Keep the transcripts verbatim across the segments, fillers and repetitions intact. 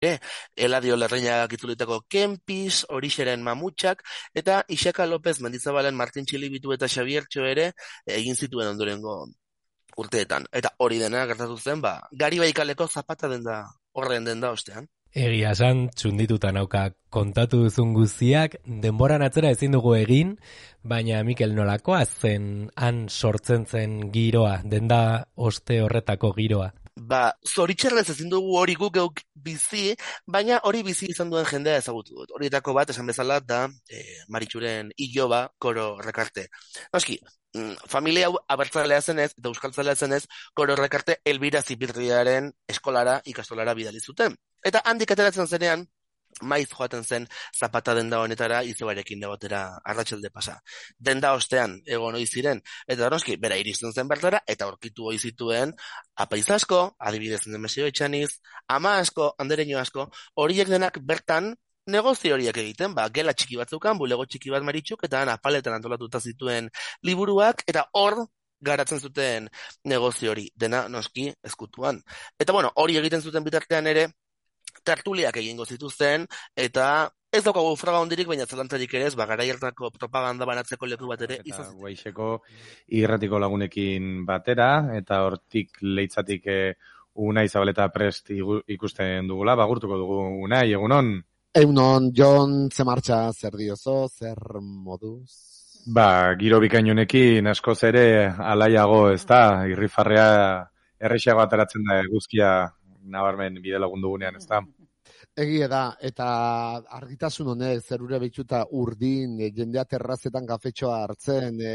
Eladio Larrañagak itzulitako Kempis, Orixeren Mamutxak, eta Ixaka López Mendizabalen Martin Txilibitu eta Xabiertxo ere egin zituen ondorengo urteetan. Eta hori dena gertatu zen, ba, Garibaikaleko Zapata denda, horren denda ostean. Egia esan, txundituta nauka kontatu duzun guztiak, denboran atzera ezin dugu egin, baina Mikel nolakoa zen han sortzen zen giroa, denda oste horretako giroa. Ba, zoritxerrez ezin dugu hori guk geuk bizi, baina hori bizi izan duen jendea ezagutu dut. Horietako bat, esan bezala, da e, Maritxuren Iloba Koro Rekarte. Noski, familia hau abertzalea zenez, eta euskaltzalea zenez, Koro Rekarte Elbira Zipirriaren eskolara, ikastolara bidali zuten. Eta handik ateratzen zenean, maiz joaten zen Zapata denda honetara izobarekin egotera arratsalde pasa. Denda ostean egon ohi ziren, eta noski bera iristen zen bertara, eta aurkitu ohi zituen apaiz asko, adibidez Nemesio Etxaniz, ama asko, andereño asko, horiek denak bertan negozio horiek egiten, ba, gela txiki batzukan, bulego txiki bat Maritxuk, eta apaletan antolatuta zituen liburuak, eta hor garatzen zuten negozio hori, dena noski ezkutuan. Eta bueno, hori egiten zuten bitartean ere, tertuliak egingo zituzten, eta ez daukagu froga hondirik, baina zelantzarik ere ez, ba, garai hartako propaganda banatzeko leku bat ere izan zuten. Eta Guaixeko irratiko lagunekin batera, eta hortik leitzatik e, Unai Zabaleta Prest ikusten dugula, bagurtuko dugu Unai, egunon? Egunon, Jon, ze martxa, zer diozo, zer moduz? Ba, giro bikainonekin askoz ere alaiago, ez da, irrifarrea errexeago ateratzen da eguzkia nabarmen bide lagundu gunean, ez da? Egia da, eta argitasun honek, zerure behituta urdin, e, jendea terrazetan kafetxoa hartzen, e,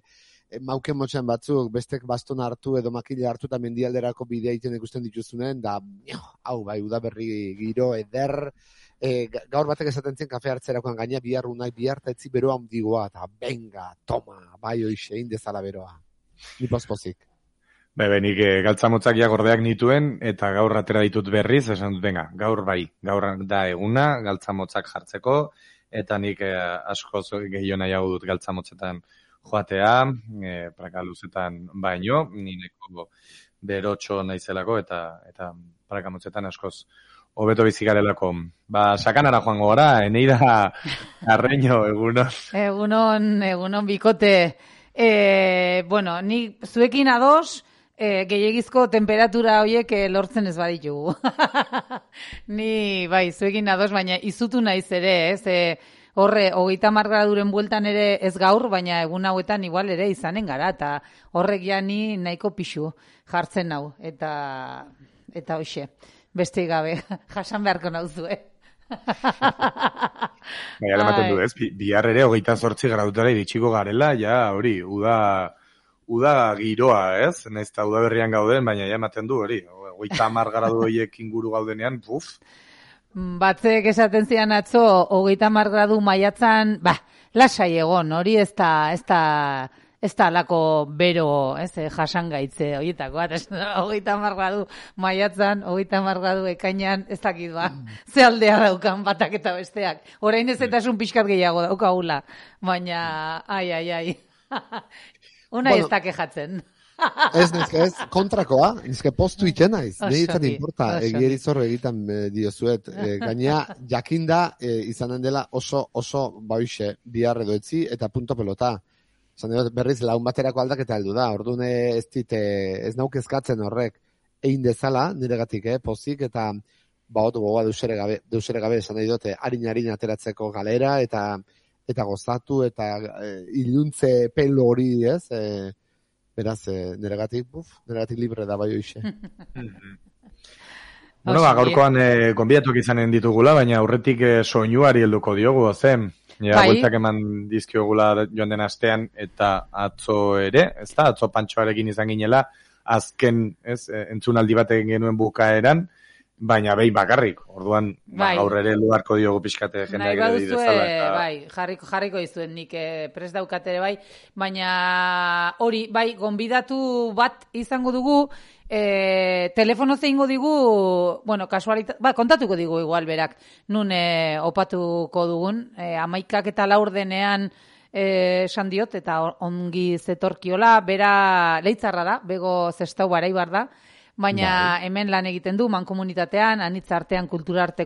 e, mauken motxen batzuk, bestek baston hartu edo makile hartu eta mendialderako bidea iten ikusten dituzunen, da, hau bai, udaberri giro, eder, e, gaur batek esaten zen kafe hartzerakoan gaina bihar unai, bihar eta etzi beroa handigoa, eta benga, toma, bai hoixe, indezala beroa. Ni pospozik. Bebe, nik e, galtzamotzak ja gordeak nituen, eta gaur atera ditut berriz, esan dut, venga, gaur bai, gaur da eguna, galtzamotzak jartzeko, eta nik e, askoz gehiago nahiago dut galtzamotzetan joatea, e, praka luzetan baino, nineko berotxo naizelako, eta eta prakamotzetan askoz hobeto bizigarelako. Ba, sakanara joango gara, Eneida Arreño, egunon. Egunon, egunon bikote. E, bueno, ni zuekin ados, E, gehiagizko temperatura horiek e, lortzen ez baditugu. Ni, bai, zuekin ados, baina izutu naiz ere, ez? E, horre, hogeita hamar graduren bueltan ere ez gaur, baina egun hauetan igual ere izanen gara, eta horrek ja ni nahiko pixu jartzen nau, eta eta hoxe, beste gabe, jasan beharko nauzue. Bai, alematen du, ez? Bihar ere hogeita zortzi gradutara iritsiko garela, ja, hori, uda... Uda giroa, ez? Naiz eta udaberrian gauden, baina ja ematen du hori. Hogeita hamar gradu horiek inguru gaudenean, puf. Batzek esaten zian atzo, hogeita hamar gradu maiatzan, ba, lasai egon, hori ez da, ez da, ez da alako bero, ez, jasangaitze horietako, hogeita hamar gradu maiatzan, hogeita hamar gradu ekainan, ez dakit ba, ze aldea daukan batak eta besteak. Orain ez eta esun pixkat gehiago daukagula, baina, ai, ai, ai. Una bueno, ez da kejatzen. Ez, nizke, ez, kontrakoa, nizke postu iten naiz. Nehitzat importa, egieri zorro egiten e, diozuet. E, gainea, jakinda e, izanen dela oso, oso bauxe, bihar edo etzi, eta punto pelota. Zan dut, berriz, laun baterako aldaketa heldu da. Orduan ez dit, ez nauk eskatzen horrek, egin dezala, niregatik, eh, pozik, eta baot gogoa deusere gabe, deusere gabe, esan nahi dute, harin-harin ateratzeko galera, eta eta gozatu, eta e, iluntze pelo hori, ez? E, beraz, e, neregatik, buf, neregatik libre da bai hoxe. Bueno, ba, gaurkoan e, gonbidatuak izanen ditugula, baina aurretik e, soinuari helduko diogu, zen. Ja, bai. Bueltak eman dizkiogula joan den astean, eta atzo ere, ez da, atzo Pantxoarekin izan ginela, azken, ez, entzunaldi bat egin genuen bukaeran, baina behin bakarrik, orduan bai. Gaur ere lugarko diogu pixkate jendeak ere dizala. Eta... Bai, jarriko, jarriko izuen nik eh, pres daukatere bai, baina hori, bai, gonbidatu bat izango dugu, eh, telefono zeingo digu, bueno, kasualita, ba, kontatuko digu igual berak, nun eh, opatuko dugun, eh, amaikak eta laur denean esan diot, eta ongi zetorkiola, bera leitzarra da, bego zestau barai bar da, baina hemen lan egiten du mankomunitatean, anitz artean kultura